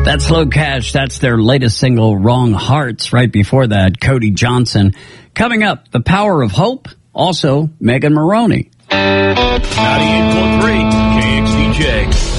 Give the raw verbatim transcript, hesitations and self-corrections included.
That's Slow Cash. That's their latest single, Wrong Hearts. Right before that, Cody Johnson. Coming up, The Power of Hope. Also, Megan Maroney. ninety-eight point three K X D J.